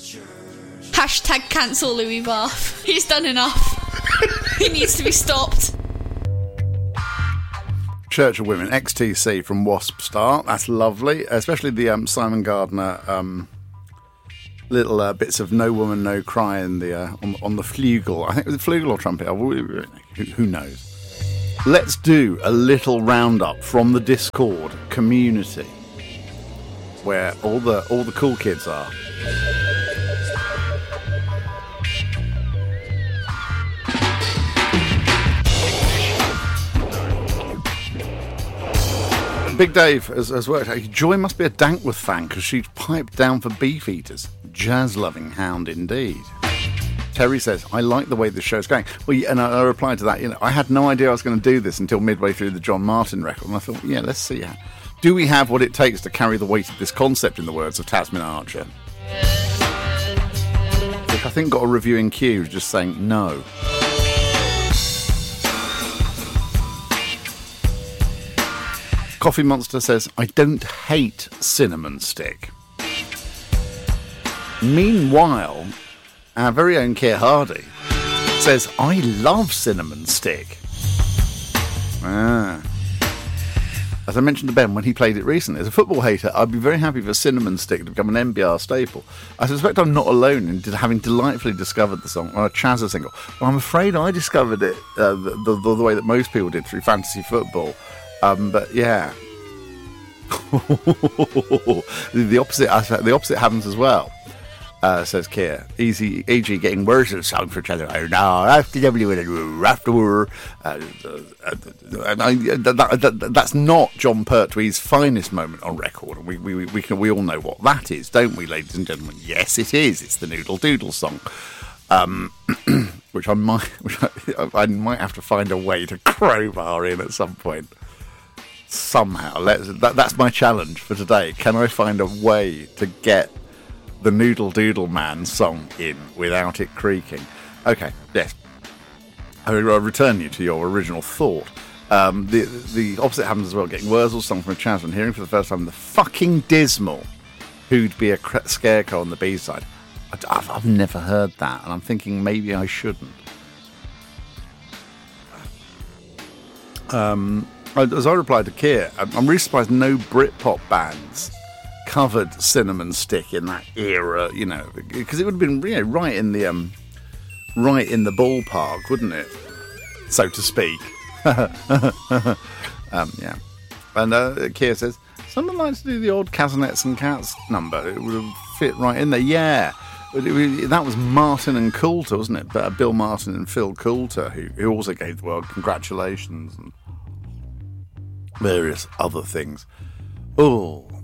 Hashtag cancel Louis Bath. He's done enough. He needs to be stopped. Church of Women, XTC from Wasp Star. That's lovely, especially the Simon Gardner little bits of No Woman No Cry in the on the flugel. I think it was the flugel or trumpet. Who knows? Let's do a little roundup from the Discord community, where all the cool kids are. Big Dave has worked out. Joy must be a Dankworth fan because she's piped down for beef eaters. Jazz-loving hound indeed. Terry says, I like the way the show's going. Well, and I replied to that, I had no idea I was going to do this until midway through the John Martin record. And I thought, let's see. Do we have what it takes to carry the weight of this concept, in the words of Tasmin Archer? Which I think got a review in Q just saying no. Coffee Monster says, I don't hate cinnamon stick. Meanwhile, our very own Keir Hardy says, I love cinnamon stick. As I mentioned to Ben when he played it recently, as a football hater, I'd be very happy for cinnamon stick to become an NBR staple. I suspect I'm not alone in having delightfully discovered the song on a Chazza single. Well, I'm afraid I discovered it the way that most people did, through fantasy football. But yeah, the opposite happens as well. Says Keir. Easy, E.G. getting worse of the song for each other. Now, after that's not John Pertwee's finest moment on record. We all know what that is, don't we, ladies and gentlemen? Yes, it is. It's the Noodle Doodle song. Which I might have to find a way to crowbar in at some point. Somehow, that's my challenge for today. Can I find a way to get the Noodle Doodle Man song in without it creaking? Okay, yes. I'll return you to your original thought. The opposite happens as well. Getting Wurzel's song from Chaz and hearing for the first time the fucking dismal Who'd Be a Scarecrow on the B-side. I've never heard that, and I'm thinking maybe I shouldn't. As I replied to Keir, I'm really surprised no Britpop bands covered Cinnamon Stick in that era, because it would have been right in the ballpark, wouldn't it, so to speak. Yeah. And Keir says, someone likes to do the old Castanets and Cats number. It would have fit right in there. Yeah, that was Martin and Coulter, wasn't it? Bill Martin and Phil Coulter, who also gave the world congratulations and various other things. Oh,